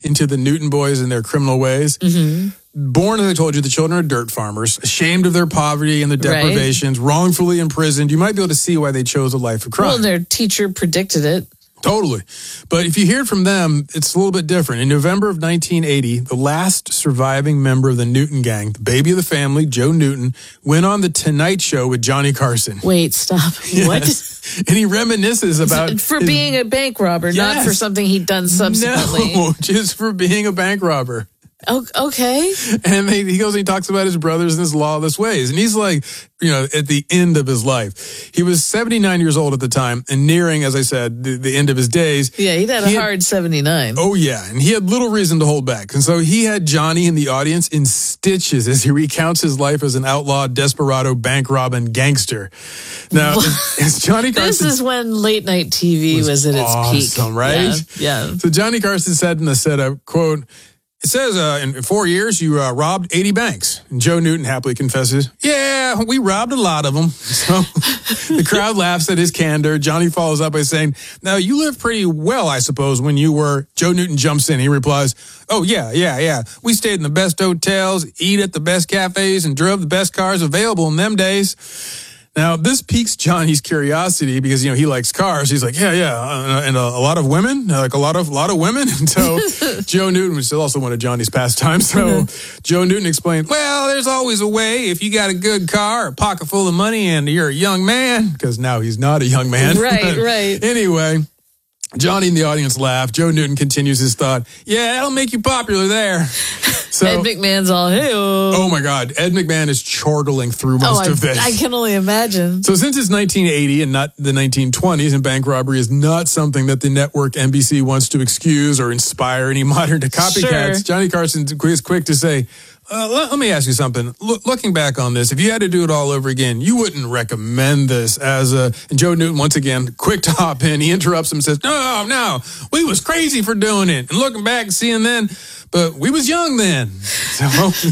into the Newton boys and their criminal ways. Mm-hmm. Born, as I told you, the children are dirt farmers, ashamed of their poverty and the deprivations, wrongfully imprisoned. You might be able to see why they chose a life of crime. Well, their teacher predicted it. Totally. But if you hear it from them, it's a little bit different. In November of 1980, the last surviving member of the Newton gang, the baby of the family, Joe Newton, went on The Tonight Show with Johnny Carson. Wait, stop. Yes. What? And he reminisces about... For being a bank robber, not for something he'd done subsequently. No, just for being a bank robber. Oh, okay. And he goes and he talks about his brothers and his lawless ways. And he's like, at the end of his life. He was 79 years old at the time and nearing, as I said, the end of his days. Yeah, he'd had a hard 79. Oh, yeah. And he had little reason to hold back. And so he had Johnny in the audience in stitches as he recounts his life as an outlaw, desperado, bank robbing gangster. Now, as Johnny Carson... This is when late night TV was at its peak. Awesome, right? Yeah. So Johnny Carson said in the setup, quote, it says, in 4 years, you robbed 80 banks. And Joe Newton happily confesses, yeah, we robbed a lot of them. So the crowd laughs at his candor. Johnny follows up by saying, now, you lived pretty well, I suppose, when you were... Joe Newton jumps in. He replies, oh, yeah. We stayed in the best hotels, eat at the best cafes, and drove the best cars available in them days. Now, this piques Johnny's curiosity because, he likes cars. He's like, and a lot of women, like a lot of women. And so Joe Newton was also one of Johnny's pastimes. So Joe Newton explained, well, there's always a way if you got a good car, a pocket full of money, and you're a young man, because now he's not a young man. Right. Anyway, Johnny in the audience laughed. Joe Newton continues his thought. Yeah, that'll make you popular there. So, Ed McMahon's all, hey. Oh, my God. Ed McMahon is chortling through most of this. I can only imagine. So since it's 1980 and not the 1920s, and bank robbery is not something that the network NBC wants to excuse or inspire any modern copycats, Johnny Carson is quick to say, let me ask you something. Looking back on this, if you had to do it all over again, you wouldn't recommend this as a... And Joe Newton, once again, quick to hop in. He interrupts him and says, no, we was crazy for doing it. And looking back and seeing then, but we was young then. So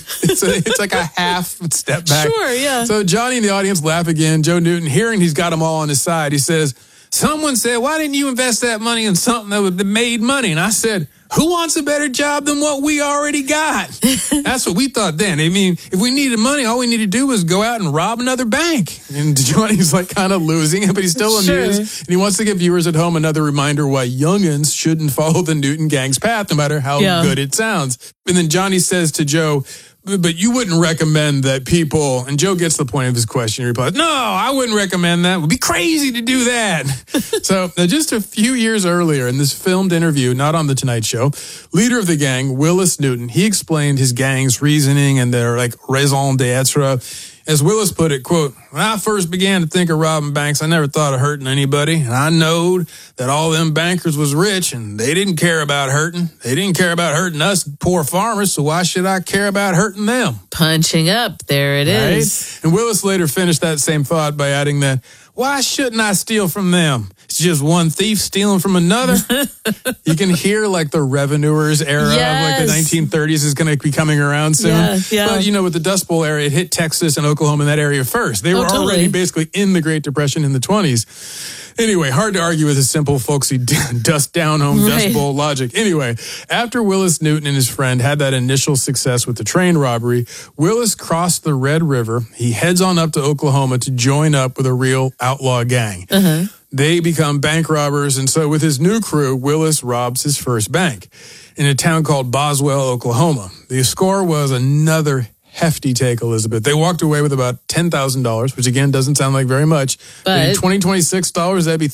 it's like a half step back. Sure, yeah. So Johnny in the audience laugh again. Joe Newton, hearing he's got them all on his side, he says, someone said, why didn't you invest that money in something that would have made money? And I said... Who wants a better job than what we already got? That's what we thought then. I mean, if we needed money, all we needed to do was go out and rob another bank. And Johnny's like kind of losing it, but he's still amused. And he wants to give viewers at home another reminder why youngins shouldn't follow the Newton gang's path, no matter how good it sounds. And then Johnny says to Joe, but you wouldn't recommend that people, and Joe gets the point of his question. He replies, no, I wouldn't recommend that. It would be crazy to do that. So just a few years earlier in this filmed interview, not on The Tonight Show, leader of the gang, Willis Newton, he explained his gang's reasoning and their raison d'etre. As Willis put it, quote, when I first began to think of robbing banks, I never thought of hurting anybody. And I knowed that all them bankers was rich and they didn't care about hurting. They didn't care about hurting us poor farmers, so why should I care about hurting them? Punching up. There it is. And Willis later finished that same thought by adding that, why shouldn't I steal from them? It's just one thief stealing from another. You can hear the revenuers era of the 1930s is going to be coming around soon. Yeah. But with the Dust Bowl era, it hit Texas and Oklahoma in that area first. They were already basically in the Great Depression in the 20s. Anyway, hard to argue with his simple, folksy Dust Bowl logic. Anyway, after Willis Newton and his friend had that initial success with the train robbery, Willis crossed the Red River. He heads on up to Oklahoma to join up with a real outlaw gang. They become bank robbers, and so with his new crew, Willis robs his first bank in a town called Boswell, Oklahoma. The score was another hefty take, Elizabeth. They walked away with about $10,000, which again doesn't sound like very much. But in 2026 dollars, that'd be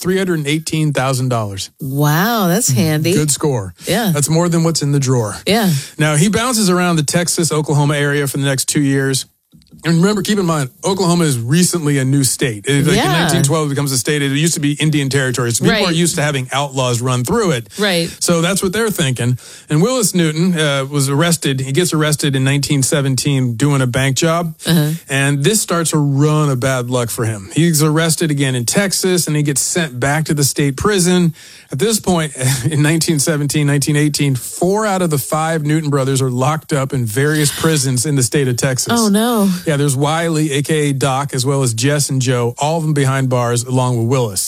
$318,000. Wow, that's handy. Good score. Yeah. That's more than what's in the drawer. Yeah. Now, he bounces around the Texas, Oklahoma area for the next 2 years. And remember, keep in mind, Oklahoma is recently a new state. In 1912, it becomes a state. It used to be Indian territory. So people are used to having outlaws run through it. Right. So that's what they're thinking. And Willis Newton was arrested. He gets arrested in 1917 doing a bank job. And this starts a run of bad luck for him. He's arrested again in Texas, and he gets sent back to the state prison. At this point, in 1917, 1918, 4 out of the 5 Newton brothers are locked up in various prisons in the state of Texas. Oh, no. Yeah, there's Wiley, a.k.a. Doc, as well as Jess and Joe, all of them behind bars, along with Willis.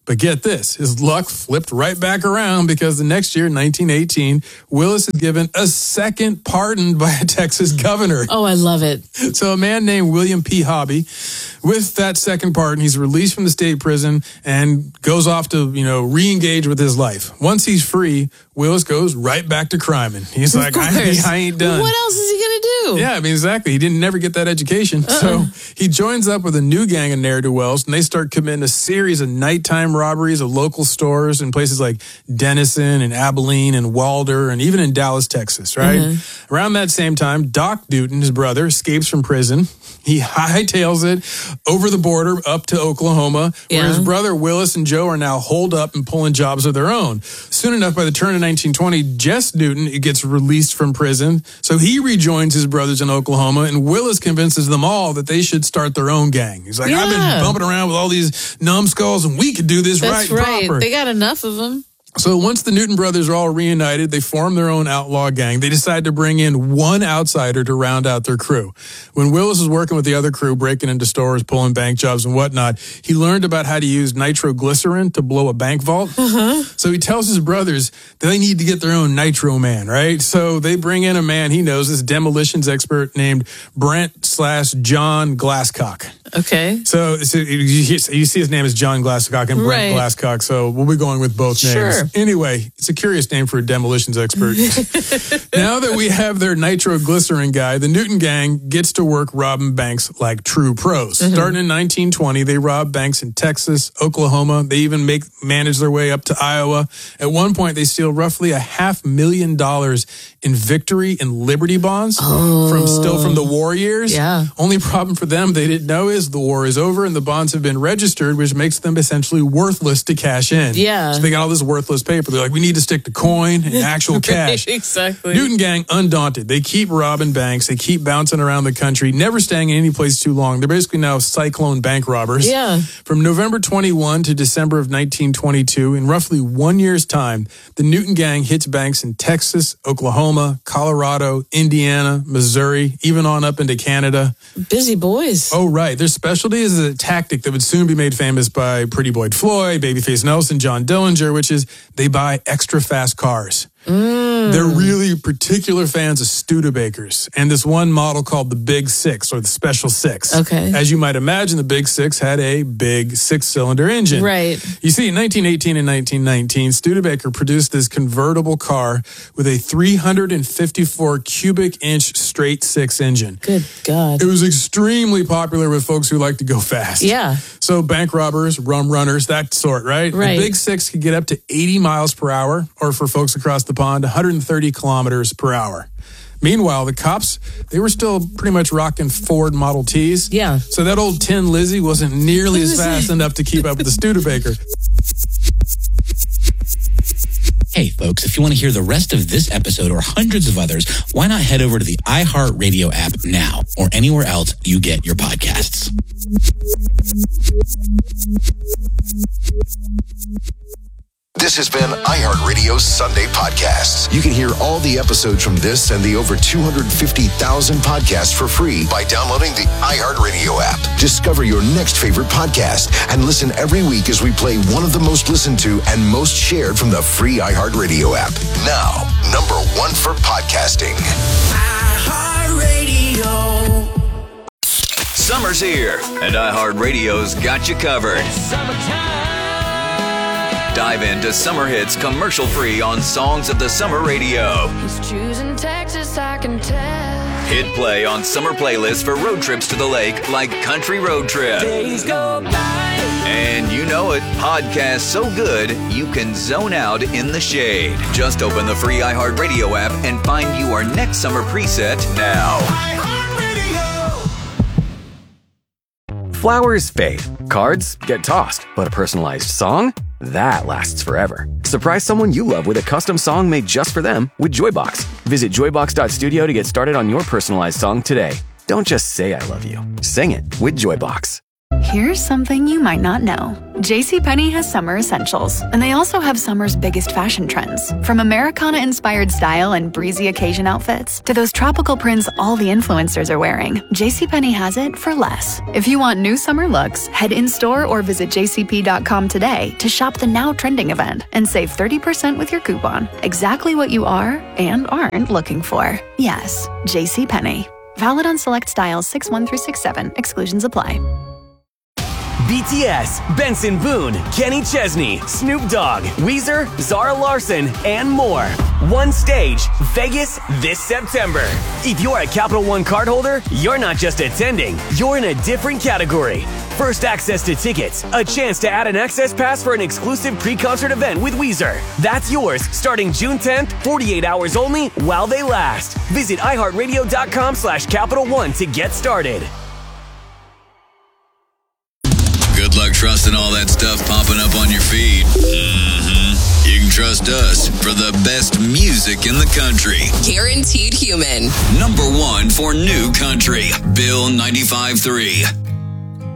But get this, his luck flipped right back around because the next year, 1918, Willis is given a second pardon by a Texas governor. Oh, I love it. So a man named William P. Hobby, with that second pardon, he's released from the state prison and goes off to, re-engage with his life. Once he's free, Willis goes right back to criming. He's like, I ain't done. What else is he going to do? Yeah, exactly. He didn't never get that education. So he joins up with a new gang of ne'er-do-wells, and they start committing a series of nighttime robberies of local stores in places like Denison and Abilene and Walder and even in Dallas, Texas, right? Around that same time, Doc Newton, his brother, escapes from prison. He hightails it over the border up to Oklahoma, where his brother Willis and Joe are now holed up and pulling jobs of their own. Soon enough, by the turn of 1920, Jess Newton gets released from prison, so he rejoins his brothers in Oklahoma, and Willis convinces them all that they should start their own gang. He's like, I've been bumping around with all these numbskulls, and we could do this right and proper. They got enough of them. So once the Newton brothers are all reunited, they form their own outlaw gang. They decide to bring in one outsider to round out their crew. When Willis was working with the other crew, breaking into stores, pulling bank jobs and whatnot, he learned about how to use nitroglycerin to blow a bank vault. So he tells his brothers that they need to get their own nitro man, right? So they bring in a man he knows, this demolitions expert named Brent/John Glasscock. Okay. So you see his name is John Glasscock and Brent Glasscock, so we'll be going with both names. Anyway, it's a curious name for a demolitions expert. Now that we have their nitroglycerin guy, the Newton gang gets to work robbing banks like true pros. Starting in 1920, they rob banks in Texas, Oklahoma. They even manage their way up to Iowa. At one point, they steal roughly $500,000 in Victory and Liberty bonds from the war years. Yeah. Only problem for them they didn't know is the war is over and the bonds have been registered, which makes them essentially worthless to cash in. Yeah. So they got all this worthless paper. They're like, we need to stick to coin and actual cash. Exactly. Newton gang, undaunted. They keep robbing banks. They keep bouncing around the country, never staying in any place too long. They're basically now cyclone bank robbers. Yeah. From November 21 to December of 1922, in roughly 1 year's time, the Newton gang hits banks in Texas, Oklahoma, Colorado, Indiana, Missouri, even on up into Canada. Busy boys. Oh, right. Their specialty is a tactic that would soon be made famous by Pretty Boy Floyd, Babyface Nelson, John Dillinger, which is they buy extra fast cars. They're really particular fans of Studebakers and this one model called the Big Six or the Special Six. Okay. As you might imagine, the Big Six had a big 6-cylinder engine. Right. You see, in 1918 and 1919, Studebaker produced this convertible car with a 354 cubic inch straight six engine. Good God. It was extremely popular with folks who like to go fast. Yeah. So bank robbers, rum runners, that sort, right? Right. The Big Six could get up to 80 miles per hour, or for folks across the pond, 130 kilometers per hour. Meanwhile, the cops, they were still pretty much rocking Ford Model Ts. Yeah. So that old Tin Lizzie wasn't nearly as fast enough to keep up with the Studebaker. Hey, folks, if you want to hear the rest of this episode or hundreds of others, why not head over to the iHeartRadio app now or anywhere else you get your podcasts. This has been iHeartRadio's Sunday Podcasts. You can hear all the episodes from this and the over 250,000 podcasts for free by downloading the iHeartRadio app. Discover your next favorite podcast and listen every week as we play one of the most listened to and most shared from the free iHeartRadio app. Now, number one for podcasting. iHeartRadio. Summer's here, and iHeartRadio's got you covered. It's summertime. Dive into Summer Hits commercial-free on Songs of the Summer Radio. He's choosing Texas, I can tell. Hit play on summer playlists for road trips to the lake like Country Road Trip. Days go by. And you know it, podcasts so good you can zone out in the shade. Just open the free iHeartRadio app and find your next summer preset now. Flowers fade, cards get tossed, but a personalized song? That lasts forever. Surprise someone you love with a custom song made just for them with Joybox. Visit joybox.studio to get started on your personalized song today. Don't just say I love you. Sing it with Joybox. Here's something you might not know. JCPenney has summer essentials, and they also have summer's biggest fashion trends. From Americana-inspired style and breezy occasion outfits to those tropical prints all the influencers are wearing, JCPenney has it for less. If you want new summer looks, head in-store or visit jcp.com today to shop the now trending event and save 30% with your coupon. Exactly what you are and aren't looking for. Yes, JCPenney. Valid on select styles 6-1 through 6-7. Exclusions apply. BTS, Benson Boone, Kenny Chesney, Snoop Dogg, Weezer, Zara Larsson, and more. One stage, Vegas, this September. If you're a Capital One cardholder, you're not just attending, you're in a different category. First access to tickets, a chance to add an access pass for an exclusive pre-concert event with Weezer. That's yours starting June 10th, 48 hours only while they last. Visit iHeartRadio.com/Capital One to get started. Good luck trusting all that stuff popping up on your feed. You can trust us for the best music in the country. Guaranteed Human. #1 for new country. Bill 95.3.